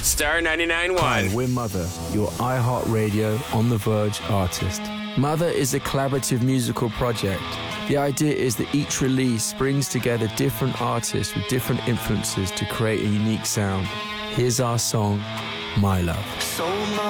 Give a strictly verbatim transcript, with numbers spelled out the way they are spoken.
Star ninety-nine point Hi, one. we're Mother, your iHeartRadio On The Verge artist. Mother is a collaborative musical project. The idea is that each release brings together different artists with different influences to create a unique sound. Here's our song, My Love. So